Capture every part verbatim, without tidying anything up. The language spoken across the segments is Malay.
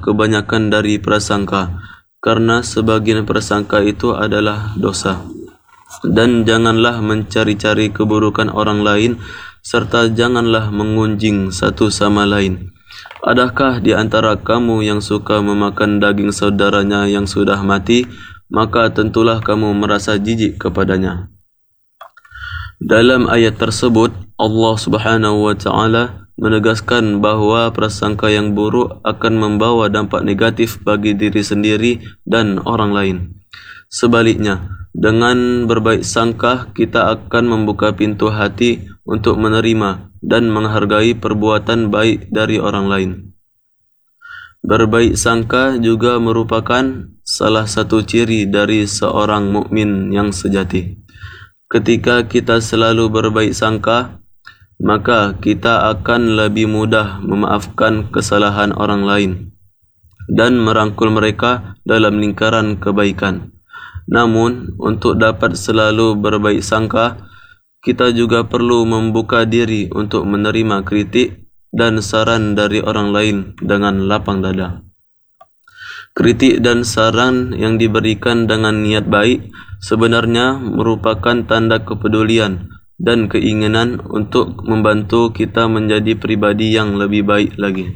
kebanyakan dari prasangka, karena sebagian prasangka itu adalah dosa. Dan janganlah mencari-cari keburukan orang lain, serta janganlah mengunjing satu sama lain. Adakah di antara kamu yang suka memakan daging saudaranya yang sudah mati, maka tentulah kamu merasa jijik kepadanya. Dalam ayat tersebut, Allah Subhanahu wa taala menegaskan bahawa prasangka yang buruk akan membawa dampak negatif bagi diri sendiri dan orang lain. Sebaliknya, dengan berbaik sangka kita akan membuka pintu hati untuk menerima dan menghargai perbuatan baik dari orang lain. Berbaik sangka juga merupakan salah satu ciri dari seorang mukmin yang sejati. Ketika kita selalu berbaik sangka, maka kita akan lebih mudah memaafkan kesalahan orang lain dan merangkul mereka dalam lingkaran kebaikan. Namun, untuk dapat selalu berbaik sangka, kita juga perlu membuka diri untuk menerima kritik dan saran dari orang lain dengan lapang dada. Kritik dan saran yang diberikan dengan niat baik sebenarnya merupakan tanda kepedulian dan keinginan untuk membantu kita menjadi pribadi yang lebih baik lagi.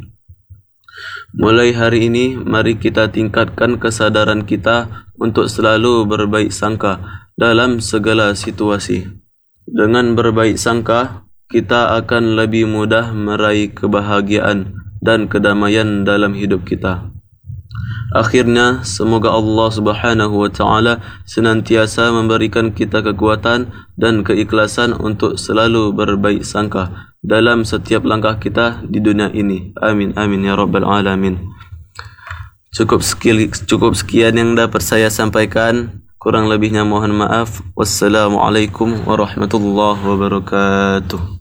Mulai hari ini, mari kita tingkatkan kesadaran kita untuk selalu berbaik sangka dalam segala situasi. Dengan berbaik sangka, kita akan lebih mudah meraih kebahagiaan dan kedamaian dalam hidup kita. Akhirnya, semoga Allah Subhanahu wa taala senantiasa memberikan kita kekuatan dan keikhlasan untuk selalu berbaik sangka dalam setiap langkah kita di dunia ini. Amin amin ya rabbal alamin. Cukup sekian, cukup sekian yang dapat saya sampaikan. Kurang lebihnya mohon maaf. Wassalamualaikum warahmatullahi wabarakatuh.